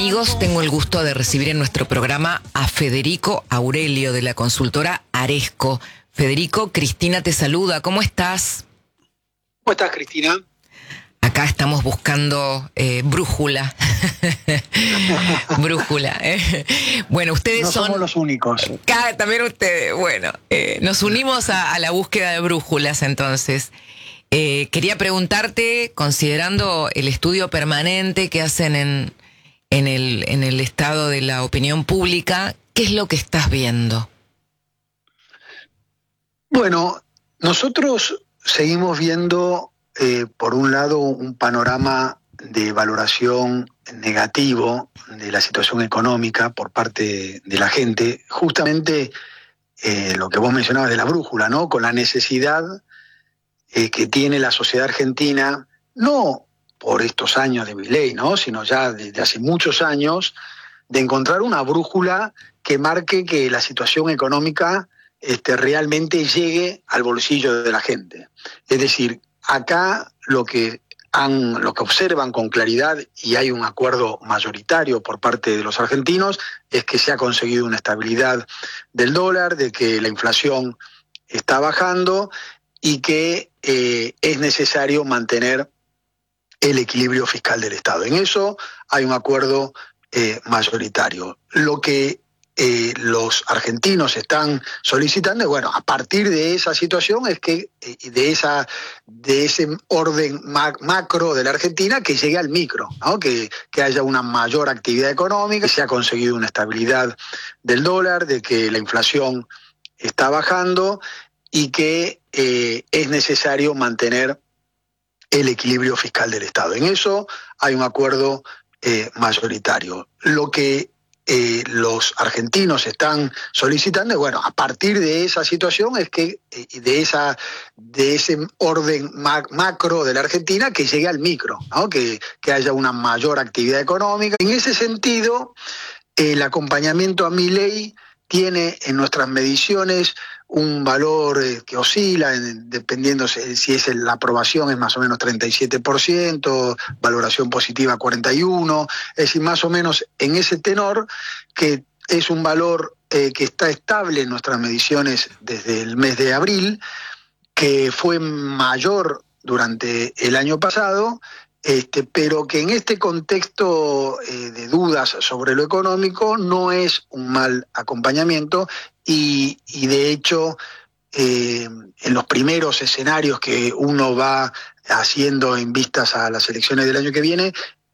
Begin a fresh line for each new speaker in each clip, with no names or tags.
amigos, tengo el gusto de recibir en nuestro programa a Federico Aurelio de la consultora Aresco. Federico, Cristina te saluda, ¿cómo estás?
¿Cómo estás, Cristina?
Acá estamos buscando brújula. Brújula. Bueno, ustedes
no somos los únicos.
También ustedes. Bueno, nos unimos a la búsqueda de brújulas entonces. Quería preguntarte, considerando el estudio permanente que hacen en el estado de la opinión pública, ¿qué es lo que estás viendo?
Bueno, nosotros seguimos viendo, por un lado, un panorama de valoración negativo de la situación económica por parte de la gente, justamente lo que vos mencionabas de la brújula, ¿no? Con la necesidad que tiene la sociedad argentina, no por estos años de Milei, ¿no? Sino ya desde hace muchos años, de encontrar una brújula que marque que la situación económica realmente llegue al bolsillo de la gente. Es decir, acá lo que observan con claridad, y hay un acuerdo mayoritario por parte de los argentinos, es que se ha conseguido una estabilidad del dólar, de que la inflación está bajando y que es necesario mantener el equilibrio fiscal del Estado. En eso hay un acuerdo mayoritario. Lo que los argentinos están solicitando, bueno, a partir de esa situación es que de ese orden macro de la Argentina que llegue al micro, ¿no? Que haya una mayor actividad económica, que se ha conseguido una estabilidad del dólar, de que la inflación está bajando y que es necesario mantener el equilibrio fiscal del Estado. En eso hay un acuerdo mayoritario. Lo que los argentinos están solicitando, bueno, a partir de esa situación es que de ese orden macro de la Argentina que llegue al micro, ¿no? Que haya una mayor actividad económica. En ese sentido, el acompañamiento a Milei tiene en nuestras mediciones un valor que oscila, dependiendo si es la aprobación es más o menos 37%, valoración positiva 41%, es decir, más o menos en ese tenor, que es un valor que está estable en nuestras mediciones desde el mes de abril, que fue mayor durante el año pasado, pero que en este contexto de dudas sobre lo económico no es un mal acompañamiento y de hecho en los primeros escenarios que uno va haciendo en vistas a las elecciones del año que viene,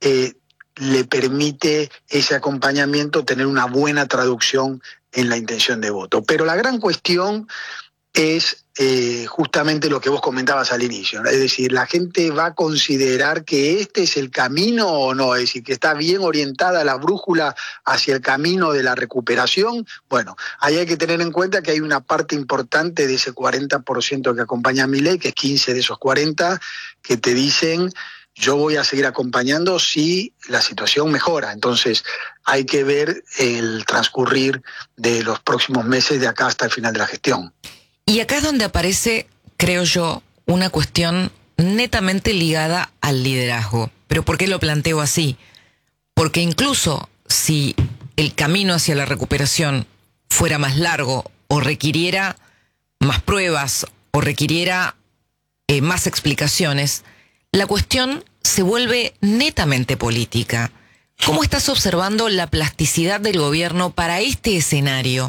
le permite ese acompañamiento tener una buena traducción en la intención de voto. Pero la gran cuestión es justamente lo que vos comentabas al inicio, ¿no? Es decir, la gente va a considerar que este es el camino o no, es decir, que está bien orientada la brújula hacia el camino de la recuperación. Bueno, ahí hay que tener en cuenta que hay una parte importante de ese 40% que acompaña a Milei, que es 15 de esos 40, que te dicen: yo voy a seguir acompañando si la situación mejora. Entonces hay que ver el transcurrir de los próximos meses de acá hasta el final de la gestión.
Y acá es donde aparece, creo yo, una cuestión netamente ligada al liderazgo. ¿Pero por qué lo planteo así? Porque incluso si el camino hacia la recuperación fuera más largo o requiriera más pruebas o requiriera más explicaciones, la cuestión se vuelve netamente política. ¿Cómo estás observando la plasticidad del gobierno para este escenario?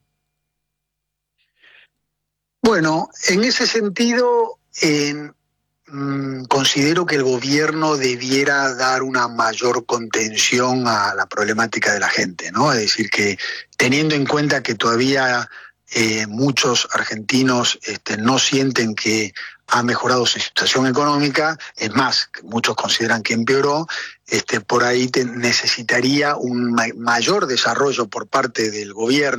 Bueno, en ese sentido, considero que el gobierno debiera dar una mayor contención a la problemática de la gente, ¿no? Es decir, que teniendo en cuenta que todavía muchos argentinos no sienten que ha mejorado su situación económica, es más, muchos consideran que empeoró, por ahí necesitaría un mayor desarrollo por parte del gobierno